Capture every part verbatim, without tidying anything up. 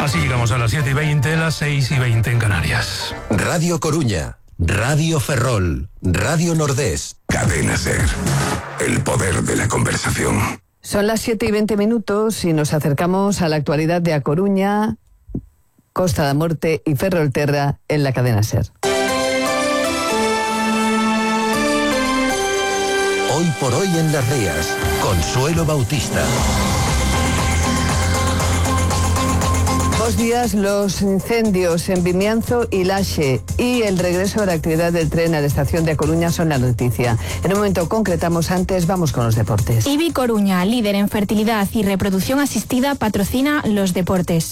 Así llegamos a las siete y veinte, las seis y veinte en Canarias. Radio Coruña, Radio Ferrol, Radio Nordés. Cadena Ser, el poder de la conversación. Son las siete y veinte minutos y nos acercamos a la actualidad de A Coruña, Costa da Morte y Ferrolterra en la Cadena Ser. Hoy por hoy en Las Rías, Consuelo Bautista. Dos días, los incendios en Vimianzo y Laxe y el regreso de la actividad del tren a la estación de A Coruña son la noticia. En un momento concretamos, antes vamos con los deportes. IBI Coruña, líder en fertilidad y reproducción asistida, patrocina los deportes.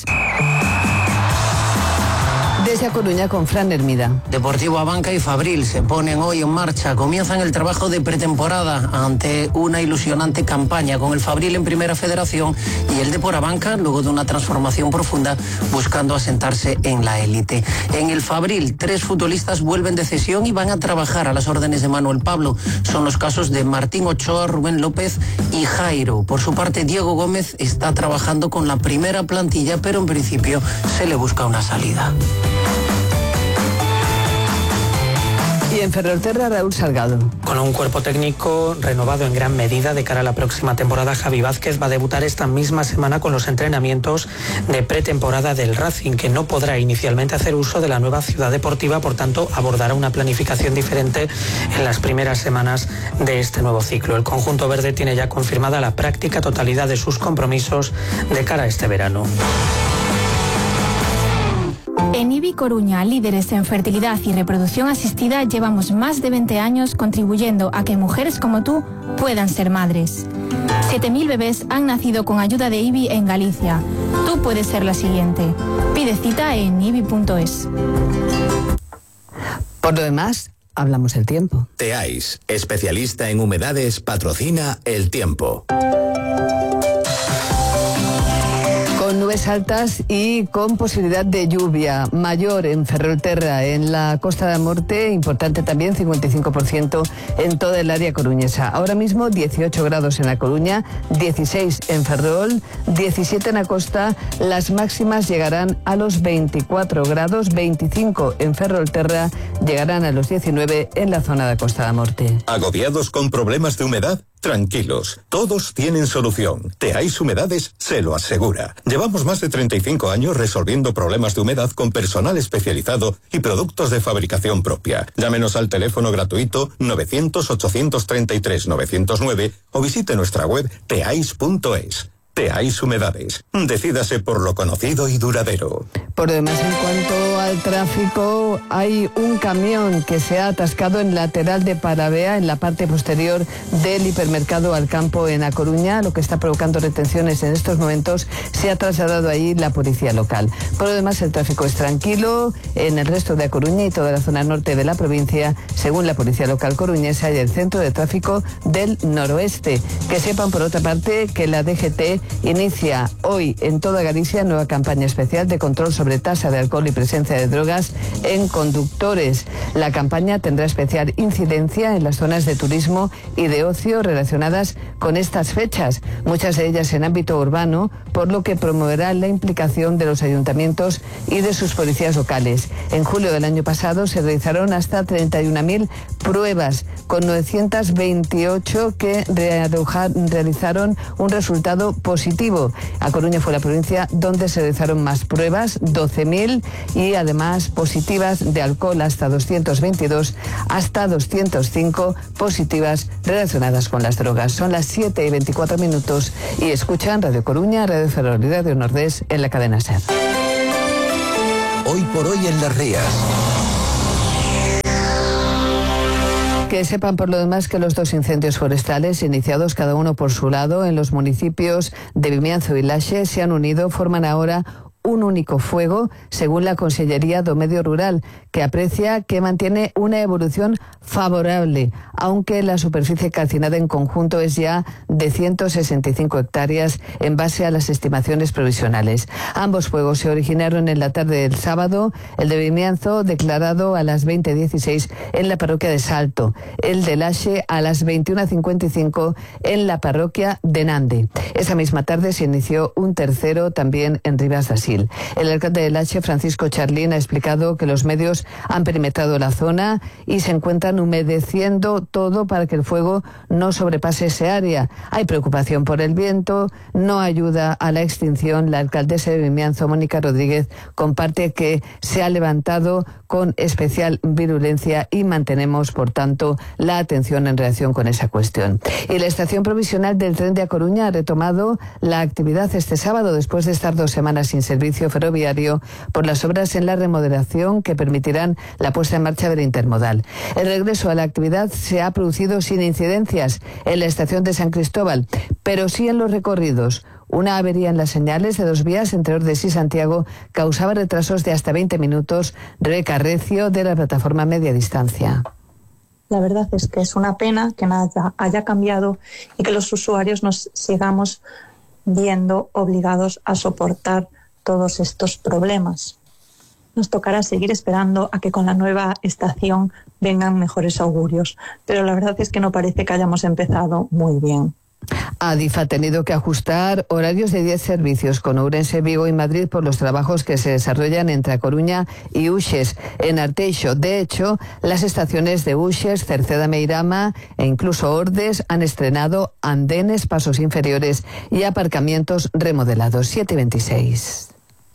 Desde A Coruña con Fran Hermida. Deportivo Abanca y Fabril se ponen hoy en marcha. Comienzan el trabajo de pretemporada ante una ilusionante campaña con el Fabril en Primera Federación y el Depor Abanca, luego de una transformación profunda, buscando asentarse en la élite. En el Fabril, tres futbolistas vuelven de cesión y van a trabajar a las órdenes de Manuel Pablo. Son los casos de Martín Ochoa, Rubén López y Jairo. Por su parte, Diego Gómez está trabajando con la primera plantilla, pero en principio se le busca una salida. Y en Ferrolterra, Raúl Salgado. Con un cuerpo técnico renovado en gran medida de cara a la próxima temporada, Javi Vázquez va a debutar esta misma semana con los entrenamientos de pretemporada del Racing, que no podrá inicialmente hacer uso de la nueva ciudad deportiva, por tanto abordará una planificación diferente en las primeras semanas de este nuevo ciclo. El conjunto verde tiene ya confirmada la práctica totalidad de sus compromisos de cara a este verano. En IBI Coruña, líderes en fertilidad y reproducción asistida, llevamos más de veinte años contribuyendo a que mujeres como tú puedan ser madres. siete mil bebés han nacido con ayuda de IBI en Galicia. Tú puedes ser la siguiente. Pide cita en ibi punto es. Por lo demás, hablamos del tiempo. Teais, especialista en humedades, patrocina el tiempo. Con nubes altas y con posibilidad de lluvia mayor en Ferrolterra, en la Costa da Morte, importante también, cincuenta y cinco por ciento en toda el área coruñesa. Ahora mismo dieciocho grados en La Coruña, dieciséis en Ferrol, diecisiete en la costa, las máximas llegarán a los veinticuatro grados, veinticinco en Ferrolterra, llegarán a los diecinueve en la zona de Costa da Morte. ¿Agobiados con problemas de humedad? Tranquilos, todos tienen solución. Teais Humedades se lo asegura. Llevamos más de treinta y cinco años resolviendo problemas de humedad con personal especializado y productos de fabricación propia. Llámenos al teléfono gratuito novecientos, ochocientos treinta y tres, novecientos nueve o visite nuestra web teais punto es. Teais Humedades. Decídase por lo conocido y duradero. Por lo demás, en cuanto al tráfico, hay un camión que se ha atascado en lateral de Paravea, en la parte posterior del hipermercado Alcampo en A Coruña, lo que está provocando retenciones en estos momentos. Se ha trasladado ahí la policía local. Por lo demás, el tráfico es tranquilo en el resto de A Coruña y toda la zona norte de la provincia, según la policía local coruñesa y el centro de tráfico del noroeste. Que sepan, por otra parte, que la D G T inicia hoy en toda Galicia nueva campaña especial de control sobre tasa de alcohol y presencia de drogas en conductores. La campaña tendrá especial incidencia en las zonas de turismo y de ocio relacionadas con estas fechas, muchas de ellas en ámbito urbano, por lo que promoverá la implicación de los ayuntamientos y de sus policías locales. En julio del año pasado se realizaron hasta treinta y una mil pruebas, con novecientos veintiocho que realizaron un resultado positivo. A Coruña fue la provincia donde se realizaron más pruebas, doce mil, y además positivas de alcohol hasta doscientos veintidós, hasta doscientos cinco positivas relacionadas con las drogas. Son las siete y veinticuatro minutos y escuchan Radio Coruña, Radio Ferrol y Radio Nordés en la cadena SER. Hoy por hoy en Las Rías. Que sepan por lo demás que los dos incendios forestales, iniciados cada uno por su lado en los municipios de Vimianzo y Laxe, se han unido, forman ahora un único fuego, según la Consellería do Medio Rural, que aprecia que mantiene una evolución favorable, aunque la superficie calcinada en conjunto es ya de ciento sesenta y cinco hectáreas en base a las estimaciones provisionales. Ambos fuegos se originaron en la tarde del sábado, el de Vimianzo declarado a las veinte dieciséis en la parroquia de Salto, el de Laxe a las veintiuna cincuenta y cinco en la parroquia de Nande. Esa misma tarde se inició un tercero también en Ribas da Sira. civil. El alcalde de Elche, Francisco Charlín, ha explicado que los medios han perimetrado la zona y se encuentran humedeciendo todo para que el fuego no sobrepase ese área. Hay preocupación por el viento, no ayuda a la extinción. La alcaldesa de Vimianzo, Mónica Rodríguez, comparte que se ha levantado con especial virulencia y mantenemos, por tanto, la atención en relación con esa cuestión. Y la estación provisional del tren de A Coruña ha retomado la actividad este sábado después de estar dos semanas sin servicio ferroviario por las obras en la remodelación que permitirán la puesta en marcha del intermodal. El regreso a la actividad se ha producido sin incidencias en la estación de San Cristóbal, pero sí en los recorridos. Una avería en las señales de dos vías entre Ordes y Santiago causaba retrasos de hasta veinte minutos. Rebeca Recio, de la plataforma Media Distancia. La verdad es que es una pena que nada haya cambiado y que los usuarios nos sigamos viendo obligados a soportar todos estos problemas. Nos tocará seguir esperando a que con la nueva estación vengan mejores augurios, pero la verdad es que no parece que hayamos empezado muy bien. Adif ha tenido que ajustar horarios de diez servicios con Ourense, Vigo y Madrid por los trabajos que se desarrollan entre A Coruña y Uxes, en Arteixo. De hecho, las estaciones de Uxes, Cerceda, Meirama e incluso Ordes han estrenado andenes, pasos inferiores y aparcamientos remodelados. siete y veintiséis.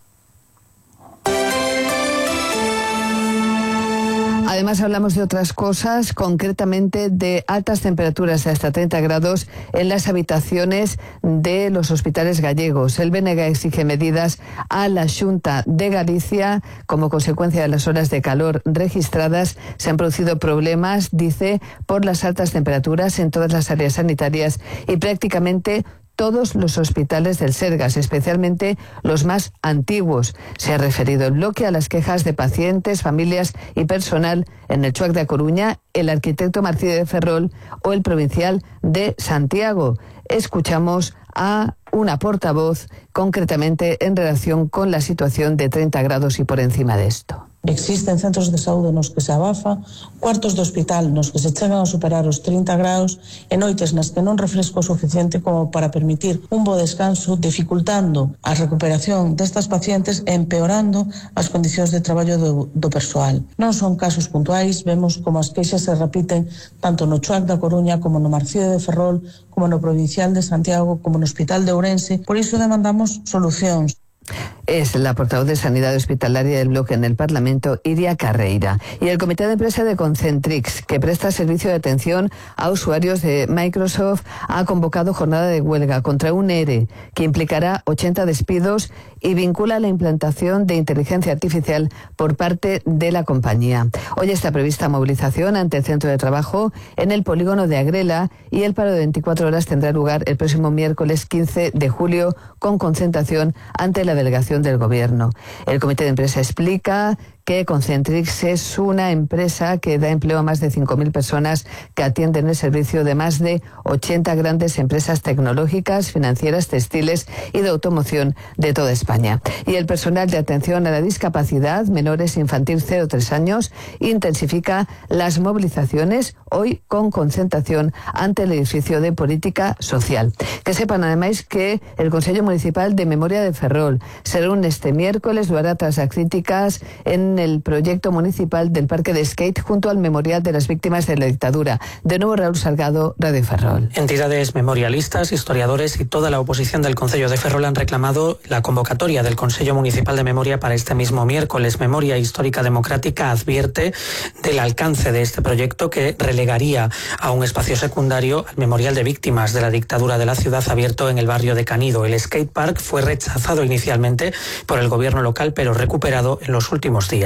Además hablamos de otras cosas, concretamente de altas temperaturas de hasta treinta grados en las habitaciones de los hospitales gallegos. El B N G exige medidas a la Xunta de Galicia. Como consecuencia de las horas de calor registradas, se han producido problemas, dice, por las altas temperaturas en todas las áreas sanitarias y prácticamente todos los hospitales del Sergas, especialmente los más antiguos. Se ha referido el bloque a las quejas de pacientes, familias y personal en el Chuac de A Coruña, el arquitecto Martí de Ferrol o el provincial de Santiago. Escuchamos a una portavoz, concretamente en relación con la situación de treinta grados y por encima de esto. Existen centros de saúde nos que se abafa, cuartos de hospital nos que se chegan a superar os trinta graus e noites nas que non refresco suficiente como para permitir un bo descanso, dificultando a recuperación destas pacientes e empeorando as condicións de traballo do, do persoal. Non son casos puntuais, vemos como as queixas se repiten tanto no Chuac da Coruña como no Marcío de Ferrol, como no Provincial de Santiago, como no Hospital de Ourense. Por iso demandamos solucións. Es la portavoz de Sanidad Hospitalaria del bloque en el Parlamento, Iria Carreira. Y el comité de empresa de Concentrix, que presta servicio de atención a usuarios de Microsoft, ha convocado jornada de huelga contra un E R E que implicará ochenta despidos y vincula la implantación de inteligencia artificial por parte de la compañía. Hoy está prevista movilización ante el centro de trabajo en el polígono de Agrela y el paro de veinticuatro horas tendrá lugar el próximo miércoles quince de julio con concentración ante la delegación del Gobierno. El comité de empresa explica que Concentrix es una empresa que da empleo a más de cinco mil personas que atienden el servicio de más de ochenta grandes empresas tecnológicas, financieras, textiles y de automoción de toda España. Y el personal de atención a la discapacidad, menores infantil cero a tres años, intensifica las movilizaciones hoy con concentración ante el edificio de Política Social. Que sepan además que el Consejo Municipal de Memoria de Ferrol se reúne este miércoles, lo hará tras las críticas en el proyecto municipal del parque de skate junto al memorial de las víctimas de la dictadura. De nuevo, Raúl Salgado, Radio Ferrol. Entidades memorialistas, historiadores y toda la oposición del Concello de Ferrol han reclamado la convocatoria del Consejo Municipal de Memoria para este mismo miércoles. Memoria Histórica Democrática advierte del alcance de este proyecto que relegaría a un espacio secundario al memorial de víctimas de la dictadura de la ciudad abierto en el barrio de Canido. El skate park fue rechazado inicialmente por el gobierno local, pero recuperado en los últimos días.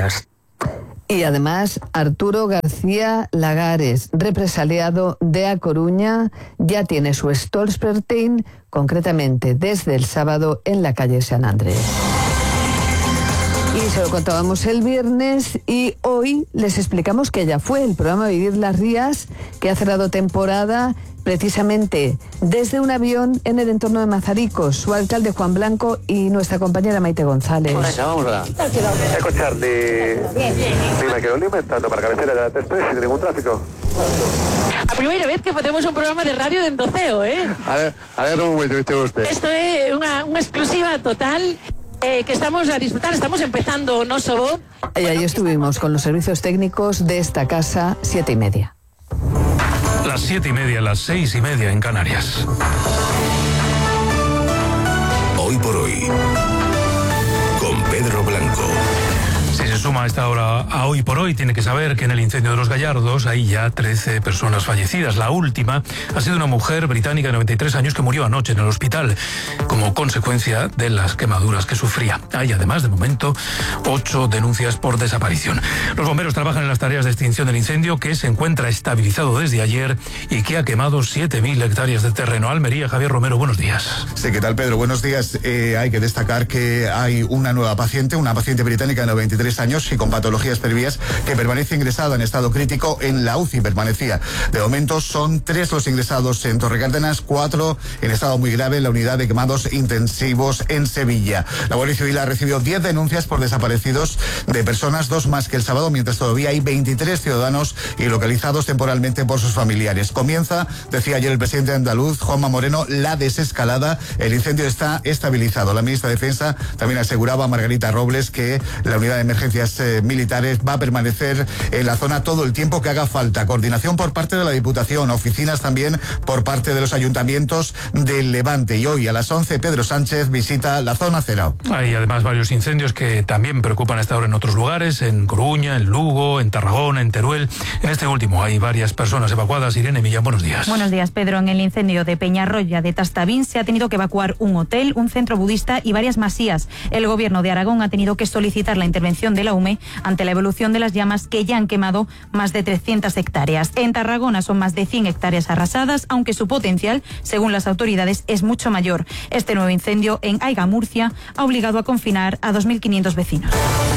Y además, Arturo García Lagares, represaliado de A Coruña, ya tiene su Stolperstein, concretamente desde el sábado en la calle San Andrés. Y se lo contábamos el viernes y hoy les explicamos que ya fue el programa Vivir las Rías, que ha cerrado temporada precisamente desde un avión en el entorno de Mazaricos, su alcalde Juan Blanco y nuestra compañera Maite González. Vamos a escucharli. Dime que lo tanto para cabecera de la T tres sin ningún tráfico. A primera vez que facemos un programa de radio de Endoceo, eh? A ver, a ver un momento, ¿viste usted? Esto é unha, unha exclusiva total. eh, que estamos a disfrutar, estamos empezando, ¿no, Sobo? Y ahí estuvimos con los servicios técnicos de esta casa, siete y media. Las siete y media, las seis y media en Canarias. Hoy por hoy, con Pedro Blanco. Si se suma a esta hora a Hoy por Hoy, tiene que saber que en el incendio de Los Gallardos hay ya trece personas fallecidas. La última ha sido una mujer británica de noventa y tres años que murió anoche en el hospital como consecuencia de las quemaduras que sufría. Hay además, de momento, ocho denuncias por desaparición. Los bomberos trabajan en las tareas de extinción del incendio, que se encuentra estabilizado desde ayer y que ha quemado siete mil hectáreas de terreno. Almería, Javier Romero, buenos días. Sí, ¿qué tal, Pedro? Buenos días. Eh, hay que destacar que hay una nueva paciente, una paciente británica de noventa y tres años y con patologías previas que permanece ingresada en estado crítico en la U C I. Permanecía. De momento son tres los ingresados en Torrecárdenas, cuatro en estado muy grave en la unidad de quemados intensivos en Sevilla. La Guardia Civil ha recibido diez denuncias por desaparecidos de personas, dos más que el sábado, mientras todavía hay veintitrés ciudadanos ilocalizados temporalmente por sus familiares. Comienza, decía ayer el presidente andaluz, Juanma Moreno, la desescalada. El incendio está estabilizado. La ministra de Defensa también aseguraba a Margarita Robles que la unidad de emergencias eh, militares va a permanecer en la zona todo el tiempo que haga falta. Coordinación por parte de la Diputación, oficinas también por parte de los ayuntamientos del Levante. Y hoy a las once Pedro Sánchez visita la zona cero. Hay además varios incendios que también preocupan a esta hora en otros lugares, en Coruña, en Lugo, en Tarragona, en Teruel. En este último hay varias personas evacuadas. Irene Millán, buenos días. Buenos días, Pedro. En el incendio de Peñarroya de Tastavín se ha tenido que evacuar un hotel, un centro budista y varias masías. El gobierno de Aragón ha tenido que solicitar la intervención de la U M E ante la evolución de las llamas que ya han quemado más de trescientas hectáreas. En Tarragona son más de cien hectáreas arrasadas, aunque su potencial, según las autoridades, es mucho mayor. Este nuevo incendio en Aiga, Murcia, ha obligado a confinar a dos mil quinientos vecinos.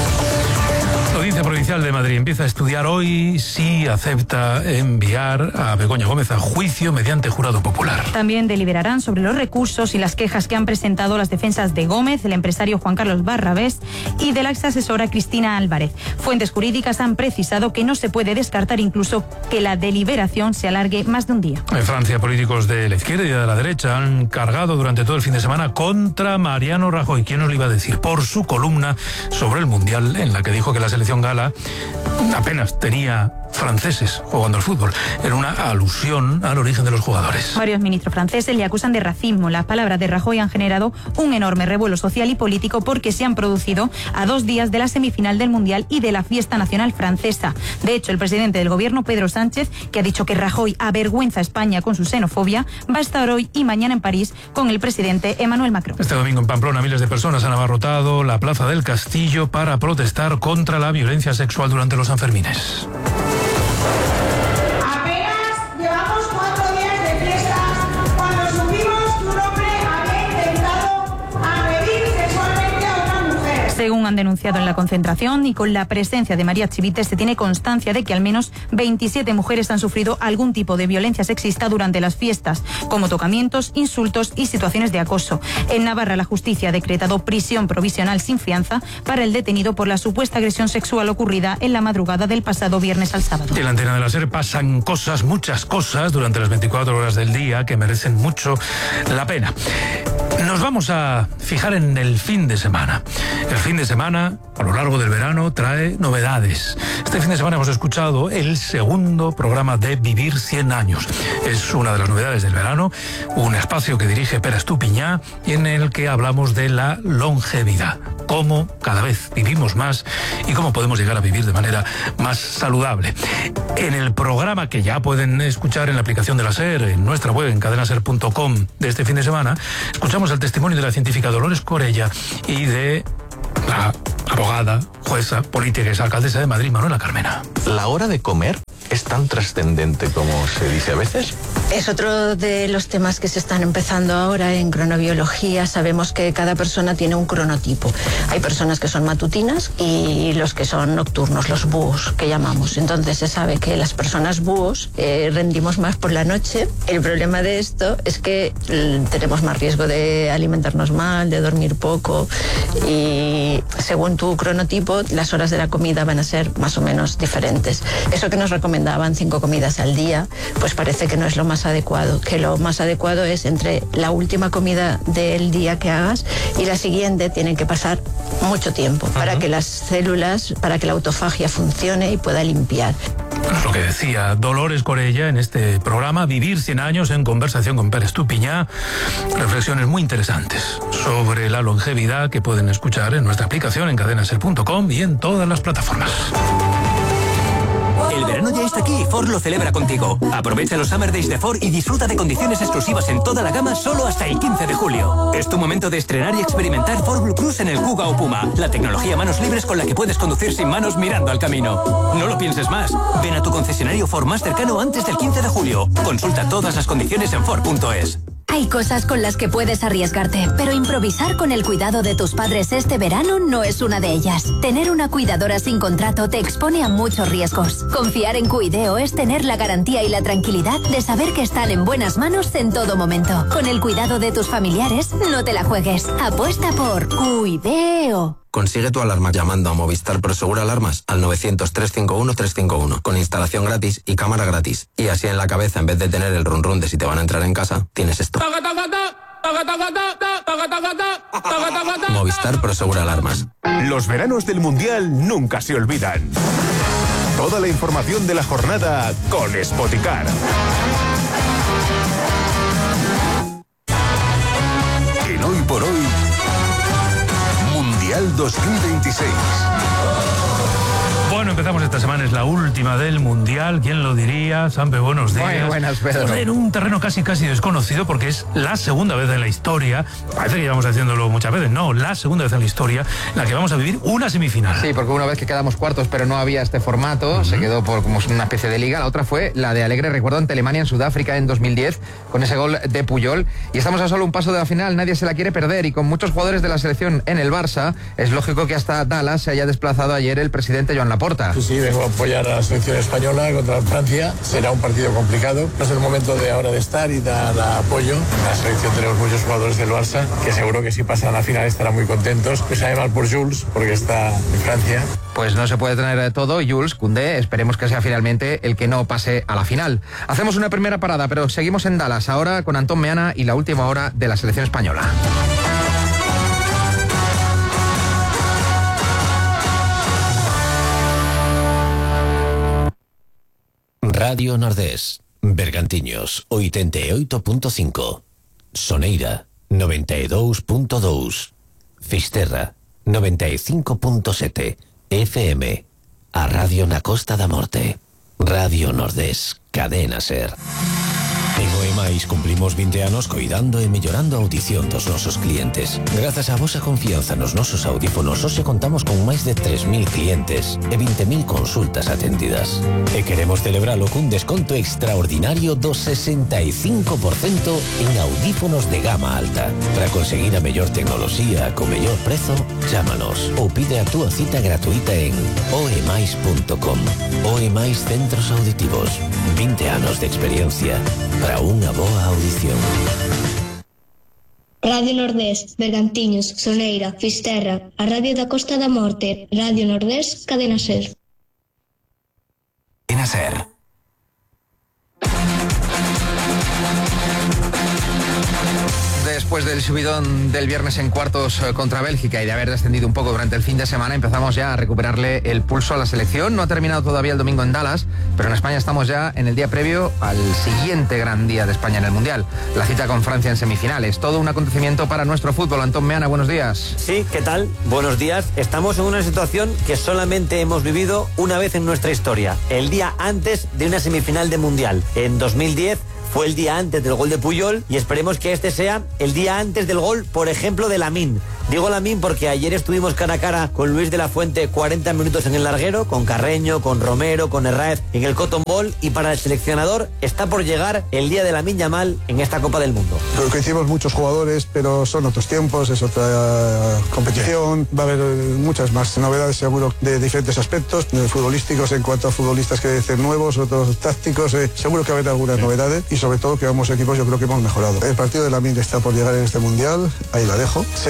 La Audiencia Provincial de Madrid empieza a estudiar hoy si acepta enviar a Begoña Gómez a juicio mediante jurado popular. También deliberarán sobre los recursos y las quejas que han presentado las defensas de Gómez, el empresario Juan Carlos Barrabés y de la exasesora Cristina Álvarez. Fuentes jurídicas han precisado que no se puede descartar incluso que la deliberación se alargue más de un día. En Francia, políticos de la izquierda y de la derecha han cargado durante todo el fin de semana contra Mariano Rajoy. ¿Quién nos lo iba a decir? Por su columna sobre el Mundial, en la que dijo que la selección gala apenas tenía franceses jugando al fútbol. Era una alusión al origen de los jugadores. Varios ministros franceses le acusan de racismo. Las palabras de Rajoy han generado un enorme revuelo social y político porque se han producido a dos días de la semifinal del Mundial y de la fiesta nacional francesa. De hecho, el presidente del gobierno, Pedro Sánchez, que ha dicho que Rajoy avergüenza a España con su xenofobia, va a estar hoy y mañana en París con el presidente Emmanuel Macron. Este domingo en Pamplona miles de personas han abarrotado la Plaza del Castillo para protestar contra la violencia sexual durante los Sanfermines. Según han denunciado en la concentración y con la presencia de María Chivite, se tiene constancia de que al menos veintisiete mujeres han sufrido algún tipo de violencia sexista durante las fiestas, como tocamientos, insultos y situaciones de acoso. En Navarra, la justicia ha decretado prisión provisional sin fianza para el detenido por la supuesta agresión sexual ocurrida en la madrugada del pasado viernes al sábado. En la antena de la SER pasan cosas, muchas cosas, durante las veinticuatro horas del día que merecen mucho la pena. Nos vamos a fijar en el fin de semana. El fin de semana, a lo largo del verano, trae novedades. Este fin de semana hemos escuchado el segundo programa de Vivir cien años. Es una de las novedades del verano, un espacio que dirige Pere Estupiñá y en el que hablamos de la longevidad. Cómo cada vez vivimos más y cómo podemos llegar a vivir de manera más saludable. En el programa que ya pueden escuchar en la aplicación de la SER, en nuestra web, en cadena ser punto com, de este fin de semana, escuchamos el testimonio de la científica Dolores Corella y de la abogada, jueza, política y alcaldesa de Madrid, Manuela Carmena. ¿La hora de comer es tan trascendente como se dice a veces? Es otro de los temas que se están empezando ahora en cronobiología. Sabemos que cada persona tiene un cronotipo. Hay personas que son matutinas y los que son nocturnos, los búhos, que llamamos. Entonces se sabe que las personas búhos eh, rendimos más por la noche. El problema de esto es que eh, tenemos más riesgo de alimentarnos mal, de dormir poco y según tu cronotipo las horas de la comida van a ser más o menos diferentes. Eso que nos recomendaban cinco comidas al día, pues parece que no es lo más más adecuado, que lo más adecuado es entre la última comida del día que hagas y la siguiente tienen que pasar mucho tiempo uh-huh. para que las células, para que la autofagia funcione y pueda limpiar. Bueno, es lo que decía Dolores Corella en este programa, Vivir cien años, en conversación con Pérez Tupiñá. Reflexiones muy interesantes sobre la longevidad que pueden escuchar en nuestra aplicación en cadena ser punto com y en todas las plataformas. El verano ya está aquí y Ford lo celebra contigo. Aprovecha los Summer Days de Ford y disfruta de condiciones exclusivas en toda la gama solo hasta el quince de julio. Es tu momento de estrenar y experimentar Ford Blue Cruise en el Kuga o Puma, la tecnología manos libres con la que puedes conducir sin manos mirando al camino. No lo pienses más. Ven a tu concesionario Ford más cercano antes del quince de julio. Consulta todas las condiciones en Ford punto es. Hay cosas con las que puedes arriesgarte, pero improvisar con el cuidado de tus padres este verano no es una de ellas. Tener una cuidadora sin contrato te expone a muchos riesgos. Confiar en Cuideo es tener la garantía y la tranquilidad de saber que están en buenas manos en todo momento. Con el cuidado de tus familiares, no te la juegues. Apuesta por Cuideo. Consigue tu alarma llamando a Movistar Prosegur Alarmas al novecientos, trescientos cincuenta y uno, trescientos cincuenta y uno, con instalación gratis y cámara gratis. Y así en la cabeza, en vez de tener el run run de si te van a entrar en casa, tienes esto. Movistar Prosegur Alarmas. Los veranos del Mundial nunca se olvidan. Toda la información de la jornada con Spoticar. En Hoy por Hoy, Mundial dos mil veintiséis. Bueno, empezamos esta semana, es la última del Mundial. ¿Quién lo diría? Sampe, buenos días. Muy buenas, Pedro. En un terreno casi casi desconocido porque es la segunda vez en la historia, parece que llevamos haciéndolo muchas veces, no, la segunda vez en la historia en la que vamos a vivir una semifinal. Sí, porque una vez que quedamos cuartos pero no había este formato, uh-huh. se quedó por como una especie de liga. La otra fue la de alegre recuerdo ante Alemania en Sudáfrica en dos mil diez con ese gol de Puyol. Y estamos a solo un paso de la final, nadie se la quiere perder y con muchos jugadores de la selección en el Barça, es lógico que hasta Dallas se haya desplazado ayer el presidente Joan Laporta. Sí, sí, vengo a apoyar a la selección española contra Francia. Será un partido complicado. No es el momento de ahora de estar y dar apoyo. En la selección tenemos muchos jugadores del Barça que seguro que si pasan a la final estarán muy contentos. Me sabe mal por Jules porque está en Francia. Pues no se puede tener todo. Jules Koundé, esperemos que sea finalmente el que no pase a la final. Hacemos una primera parada, pero seguimos en Dallas ahora con Antón Meana y la última hora de la selección española. Radio Nordés, Bergantiños, oitenta e oito punto cinco, Soneira, noventa e dous punto dous, Fisterra, noventa e cinco punto sete, F M, a Radio na Costa da Morte. Radio Nordés, Cadena Ser. En O E Mais cumplimos vinte anos coidando e mellorando a audición dos nosos clientes. Grazas á vosa confianza nos nosos audífonos, hoxe contamos con máis de tres mil clientes e vinte mil consultas atendidas. E queremos celebralo cun desconto extraordinario do sesenta e cinco por cento en audífonos de gama alta. Para conseguir a mellor tecnoloxía co mellor prezo, chámanos ou pide a túa cita gratuita en o e mais punto com. O E Mais Centros Auditivos. vinte anos de experiencia para unha boa audición. Radio Nordés, Bergantiños, Soneira, Fisterra, a Radio da Costa da Morte, Radio Nordés, Cadena Ser. Cadena Ser. Después del subidón del viernes en cuartos contra Bélgica y de haber descendido un poco durante el fin de semana, empezamos ya a recuperarle el pulso a la selección. No ha terminado todavía el domingo en Dallas, pero en España estamos ya en el día previo al siguiente gran día de España en el Mundial, la cita con Francia en semifinales. Todo un acontecimiento para nuestro fútbol. Antón Meana, buenos días. Sí, ¿qué tal? Buenos días. Estamos en una situación que solamente hemos vivido una vez en nuestra historia, el día antes de una semifinal de Mundial. En dos mil diez fue el día antes del gol de Puyol y esperemos que este sea el día antes del gol, por ejemplo, de Lamine. Digo Lamine porque ayer estuvimos cara a cara con Luis de la Fuente cuarenta minutos en el larguero, con Carreño, con Romero, con Herráez en el Cotton Bowl, y para el seleccionador está por llegar el día de Lamine Yamal en esta Copa del Mundo. Creo que hicimos muchos jugadores, pero son otros tiempos, es otra competición, va a haber muchas más novedades seguro de diferentes aspectos, de futbolísticos en cuanto a futbolistas que dicen nuevos, otros tácticos, eh, seguro que va a haber algunas novedades y sobre todo que ambos equipos yo creo que hemos mejorado. El partido de Lamine está por llegar en este Mundial, ahí la dejo, sé que está entre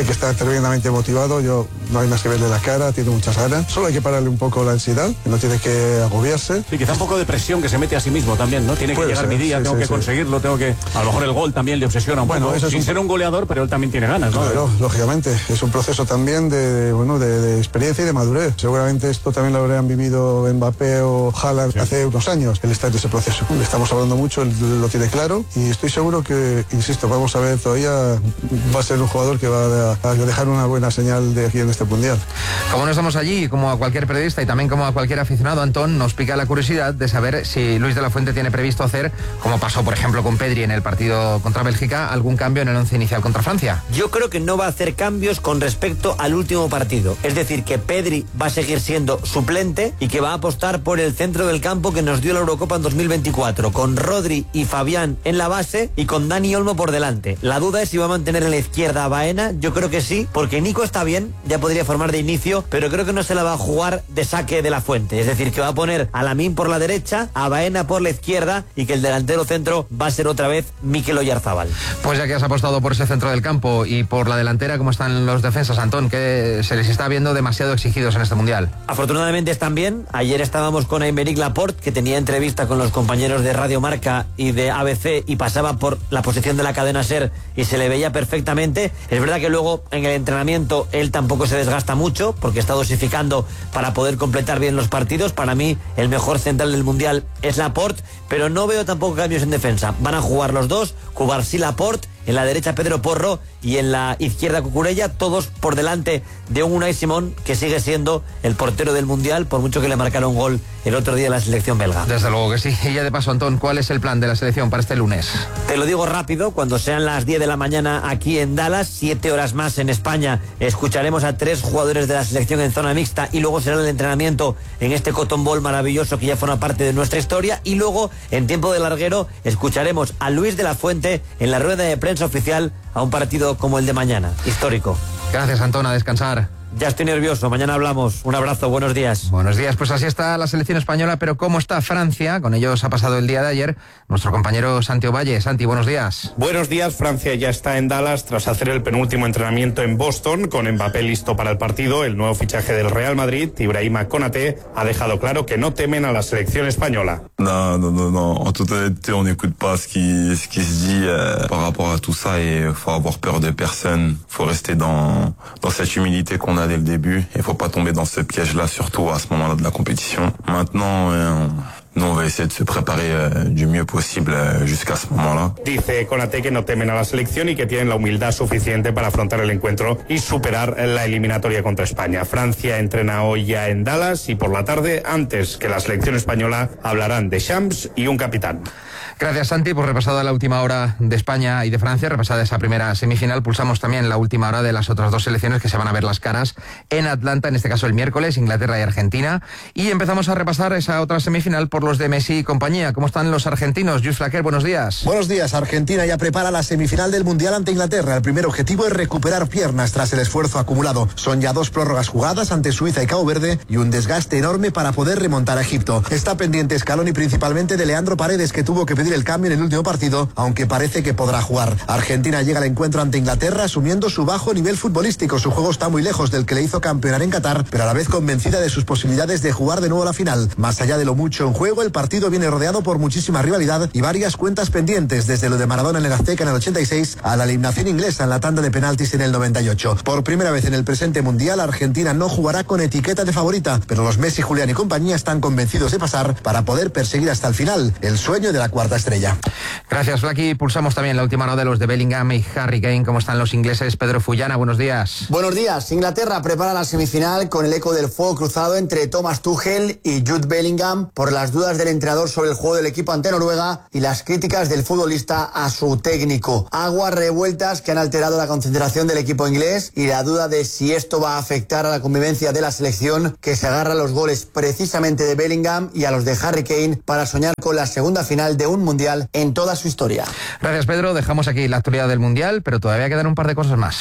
tremendamente motivado, yo no hay más que verle la cara, tiene muchas ganas. Solo hay que pararle un poco la ansiedad, no tiene que agobiarse. Y quizá un poco de presión que se mete a sí mismo también, ¿no? Tiene que Puede llegar ser, mi día, sí, tengo sí, que sí. conseguirlo, tengo que... A lo mejor el gol también le obsesiona un Bueno, poco, eso es sin un... ser un goleador, pero él también tiene ganas, ¿no? Claro, lógicamente, es un proceso también de, bueno, de, de experiencia y de madurez. Seguramente esto también lo habrían vivido Mbappé o Haaland sí. hace unos años, él está en ese proceso. Le estamos hablando mucho, él lo tiene claro y estoy seguro que, insisto, vamos a ver, todavía va a ser un jugador que va a, a dejar una buena señal de aquí en este Mundial. Como no estamos allí, como a cualquier periodista y también como a cualquier aficionado, Antón, nos pica la curiosidad de saber si Luis de la Fuente tiene previsto hacer, como pasó por ejemplo con Pedri en el partido contra Bélgica, algún cambio en el once inicial contra Francia. Yo creo que no va a hacer cambios con respecto al último partido. Es decir, que Pedri va a seguir siendo suplente y que va a apostar por el centro del campo que nos dio la Eurocopa en dos mil veinticuatro, con Rodri y Fabián en la base y con Dani Olmo por delante. La duda es si va a mantener en la izquierda a Baena. Yo creo que sí, porque Nico está bien, ya podría formar de inicio, pero creo que no se la va a jugar de saque de la Fuente. Es decir, que va a poner a Lamine por la derecha, a Baena por la izquierda y que el delantero centro va a ser otra vez Mikel Oyarzabal. Pues ya que has apostado por ese centro del campo y por la delantera, ¿cómo están los defensas, Antón? Que se les está viendo demasiado exigidos en este Mundial. Afortunadamente están bien. Ayer estábamos con Aymeric Laporte, que tenía entrevista con los compañeros de Radio Marca y de A B C y pasaba por la posición de la cadena SER y se le veía perfectamente. Es verdad que luego en el entrenamiento él tampoco se desgasta mucho porque está dosificando para poder completar bien los partidos. Para mí el mejor central del Mundial es Laporte, pero no veo tampoco cambios en defensa. Van a jugar los dos, Cubarsí, Laporte, en la derecha Pedro Porro y en la izquierda Cucurella, todos por delante de un Unai Simón que sigue siendo el portero del Mundial, por mucho que le marcaron gol el otro día en la selección belga. Desde luego que sí. Y ya de paso, Antón, ¿cuál es el plan de la selección para este lunes? Te lo digo rápido, cuando sean las diez de la mañana aquí en Dallas, siete horas más en España, escucharemos a tres jugadores de la selección en zona mixta y luego será el entrenamiento en este Cotton Bowl maravilloso que ya forma parte de nuestra historia, y luego en tiempo de larguero escucharemos a Luis de la Fuente en la rueda de prensa oficial a un partido como el de mañana, histórico. Gracias, Antón, a descansar. Ya estoy nervioso, mañana hablamos. Un abrazo, buenos días. Buenos días, pues así está la selección española, pero ¿cómo está Francia? Con ellos ha pasado el día de ayer nuestro compañero Santi Ovalle. Santi, buenos días. Buenos días, Francia ya está en Dallas tras hacer el penúltimo entrenamiento en Boston, con Mbappé listo para el partido. El nuevo fichaje del Real Madrid, Ibrahima Konaté, ha dejado claro que no temen a la selección española. No, no, no, no. En totalité, on n'écoute pas ce qui, ce qui se dit euh, par rapport à tout ça et faut avoir peur de personne. Faut rester dans, dans cette humilité qu'on a dès le début. Il faut pas tomber dans ce piège-là, surtout à ce moment-là de la compétition. Maintenant, euh, nous, on va essayer de se préparer euh, du mieux posible euh, jusqu'à ce moment-là. Dice Konaté que no temen a la selección y que tienen la humildad suficiente para afrontar el encuentro y superar la eliminatoria contra España. Francia entrena hoy ya en Dallas y por la tarde, antes que la selección española, hablarán de Champs y un capitán. Gracias, Santi, por repasada la última hora de España y de Francia, repasada esa primera semifinal. Pulsamos también la última hora de las otras dos selecciones que se van a ver las caras en Atlanta, en este caso el miércoles, Inglaterra y Argentina. Y empezamos a repasar esa otra semifinal por los de Messi y compañía. ¿Cómo están los argentinos? Luis Flaquer, buenos días. Buenos días. Argentina ya prepara la semifinal del Mundial ante Inglaterra. El primer objetivo es recuperar piernas tras el esfuerzo acumulado. Son ya dos prórrogas jugadas ante Suiza y Cabo Verde y un desgaste enorme para poder remontar a Egipto. Está pendiente Scaloni principalmente de Leandro Paredes, que tuvo que pedir el cambio en el último partido, aunque parece que podrá jugar. Argentina llega al encuentro ante Inglaterra asumiendo su bajo nivel futbolístico. Su juego está muy lejos del que le hizo campeonar en Qatar, pero a la vez convencida de sus posibilidades de jugar de nuevo la final. Más allá de lo mucho en juego, el partido viene rodeado por muchísima rivalidad y varias cuentas pendientes, desde lo de Maradona en el Azteca en el ochenta y seis a la eliminación inglesa en la tanda de penaltis en el noventa y ocho. Por primera vez en el presente mundial, Argentina no jugará con etiqueta de favorita, pero los Messi, Julián y compañía están convencidos de pasar para poder perseguir hasta el final el sueño de la cuarta estrella. Gracias, Flaky. Pulsamos también la última hora de los de Bellingham y Harry Kane. ¿Cómo están los ingleses? Pedro Fullana, buenos días. Buenos días. Inglaterra prepara la semifinal con el eco del fuego cruzado entre Thomas Tuchel y Jude Bellingham por las dudas del entrenador sobre el juego del equipo ante Noruega y las críticas del futbolista a su técnico. Aguas revueltas que han alterado la concentración del equipo inglés y la duda de si esto va a afectar a la convivencia de la selección, que se agarra a los goles precisamente de Bellingham y a los de Harry Kane para soñar con la segunda final de un mundial en toda su historia. Gracias, Pedro. Dejamos aquí la actualidad del mundial, pero todavía quedan un par de cosas más.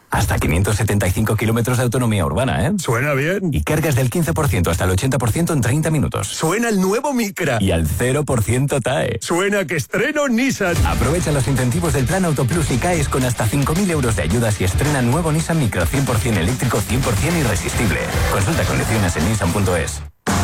Hasta quinientos setenta y cinco kilómetros de autonomía urbana, ¿eh? Suena bien. Y cargas del quince por ciento hasta el ochenta por ciento en treinta minutos. Suena el nuevo Micra. Y al cero por ciento T A E. Suena que estreno Nissan. Aprovecha los incentivos del Plan Auto Plus y caes con hasta cinco mil euros de ayudas y estrena nuevo Nissan Micra cien por ciento eléctrico, cien por ciento irresistible. Consulta condiciones en nissan punto es.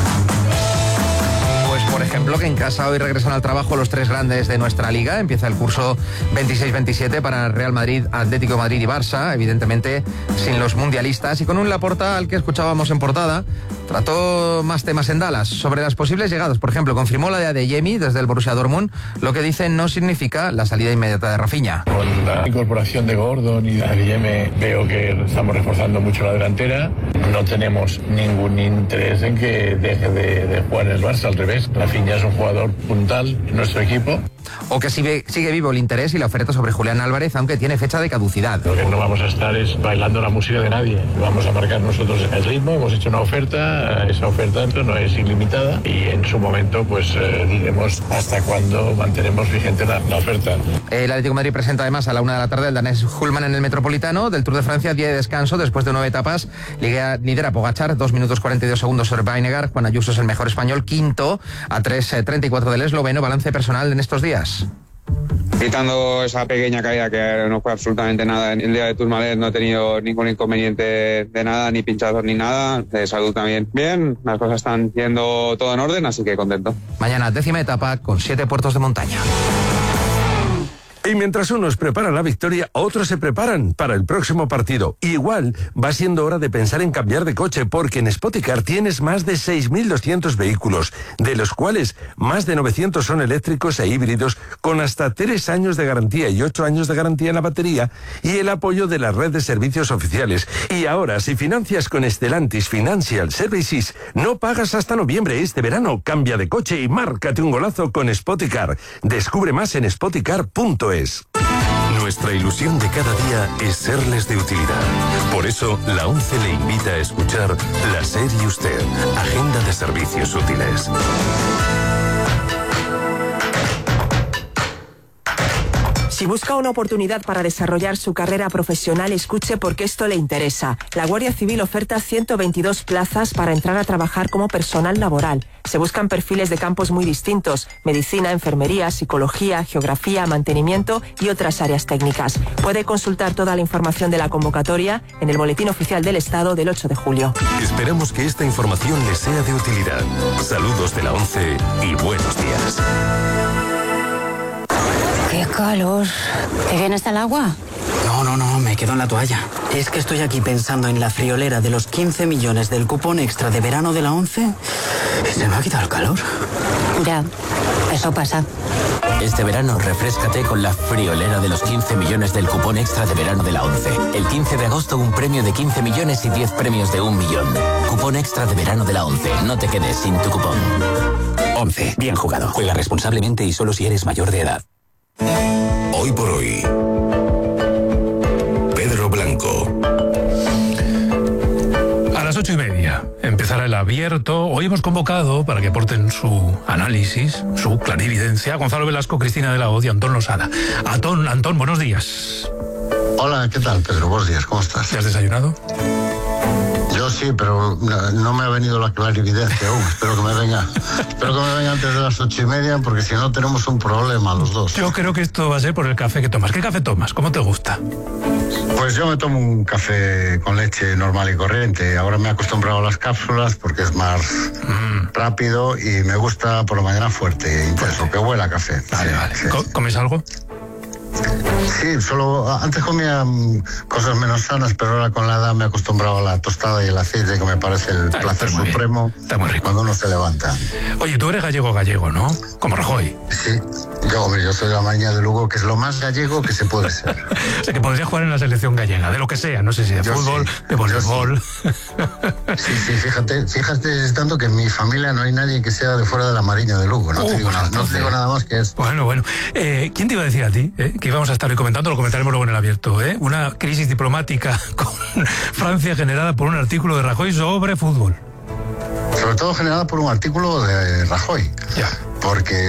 Por ejemplo, que en casa hoy regresan al trabajo los tres grandes de nuestra liga. Empieza el curso veintiséis veintisiete para Real Madrid, Atlético de Madrid y Barça, evidentemente sin los mundialistas, y con un Laporta al que escuchábamos en portada. Trató más temas en Dallas sobre las posibles llegadas. Por ejemplo, confirmó la de Adeyemi desde el Borussia Dortmund. Lo que dice no significa la salida inmediata de Rafinha. Con la incorporación de Gordon y de Adeyemi veo que estamos reforzando mucho la delantera. No tenemos ningún interés en que deje de, de jugar en el Barça, al revés. Rafinha es un jugador puntal en nuestro equipo. O que sigue, sigue vivo el interés y la oferta sobre Julián Álvarez, aunque tiene fecha de caducidad. Lo que no vamos a estar es bailando la música de nadie. Vamos a marcar nosotros el ritmo. Hemos hecho una oferta, esa oferta no es ilimitada y en su momento pues eh, diremos hasta cuándo mantenemos vigente la, la oferta. El Atlético de Madrid presenta además a la una de la tarde el danés Hulman en el Metropolitano del Tour de Francia, día de descanso después de nueve etapas. Liga, lidera Pogačar, dos minutos cuarenta y dos segundos sobre Vinegar. Juan Ayuso es el mejor español, quinto a tres treinta y cuatro del esloveno. Balance personal en estos días. Quitando esa pequeña caída que no fue absolutamente nada, en el día de Tourmalet no he tenido ningún inconveniente de nada, ni pinchazos ni nada, de salud también bien, las cosas están yendo todo en orden, así que contento. Mañana décima etapa con siete puertos de montaña. Y mientras unos preparan la victoria, otros se preparan para el próximo partido. Igual va siendo hora de pensar en cambiar de coche, porque en Spoticar tienes más de seis mil doscientos vehículos, de los cuales más de novecientos son eléctricos e híbridos, con hasta tres años de garantía y ocho años de garantía en la batería, y el apoyo de la red de servicios oficiales. Y ahora, si financias con Stellantis Financial Services, no pagas hasta noviembre. Este verano cambia de coche y márcate un golazo con Spoticar. Descubre más en spoticar punto es. Nuestra ilusión de cada día es serles de utilidad. Por eso, la ONCE le invita a escuchar La SER y Usted, Agenda de Servicios Útiles. Si busca una oportunidad para desarrollar su carrera profesional, escuche porque esto le interesa. La Guardia Civil oferta ciento veintidós plazas para entrar a trabajar como personal laboral. Se buscan perfiles de campos muy distintos: medicina, enfermería, psicología, geografía, mantenimiento y otras áreas técnicas. Puede consultar toda la información de la convocatoria en el Boletín Oficial del Estado del ocho de julio. Esperamos que esta información le sea de utilidad. Saludos de la ONCE y buenos días. ¡Qué calor! ¿Te viene hasta el agua? No, no, no, me quedo en la toalla. Es que estoy aquí pensando en la friolera de los quince millones del cupón extra de verano de la ONCE y se me ha quitado el calor. Ya, eso pasa. Este verano refréscate con la friolera de los quince millones del cupón extra de verano de la ONCE. El quince de agosto un premio de quince millones y diez premios de un millón. Cupón extra de verano de la ONCE. No te quedes sin tu cupón. ONCE. Bien jugado. Juega responsablemente y solo si eres mayor de edad. Hoy por hoy, Pedro Blanco. A las ocho y media empezará el abierto. Hoy hemos convocado para que aporten su análisis, su clarividencia, a Gonzalo Velasco, Cristina de la Hoz y Antón Losada. Antón, Antón, buenos días. Hola, ¿qué tal, Pedro? Buenos días, ¿cómo estás? ¿Te has desayunado? Yo sí, pero no, no me ha venido la clarividencia aún. Espero que me venga. Espero que me venga antes de las ocho y media, porque si no tenemos un problema los dos. Yo creo que esto va a ser por el café que tomas. ¿Qué café tomas? ¿Cómo te gusta? Pues yo me tomo un café con leche normal y corriente. Ahora me he acostumbrado a las cápsulas porque es más mm. rápido y me gusta por la mañana fuerte e intenso, que huela a café. Vale, sí, vale. Sí. ¿Comes algo? Sí, solo antes comía um, cosas menos sanas, pero ahora con la edad me he acostumbrado a la tostada y el aceite, que me parece el ah, placer está supremo está muy rico. Cuando uno se levanta. Oye, tú eres gallego gallego, ¿no? Como Rajoy. Sí, yo, hombre, yo soy de la Maña de Lugo, que es lo más gallego que se puede ser. O sea, que podrías jugar en la selección gallega, de lo que sea, no sé si de yo fútbol, sí, de voleibol. Sí. sí, sí, fíjate, fíjate tanto que en mi familia no hay nadie que sea de fuera de la Mariña de Lugo, no, uh, te, digo nada, no te digo nada más que eso. Bueno, bueno, eh, ¿quién te iba a decir a ti? Eh? Que íbamos a estar hoy comentando, lo comentaremos luego en el abierto, ¿eh? Una crisis diplomática con Francia generada por un artículo de Rajoy sobre fútbol. Sobre todo generada por un artículo de Rajoy. Ya. Porque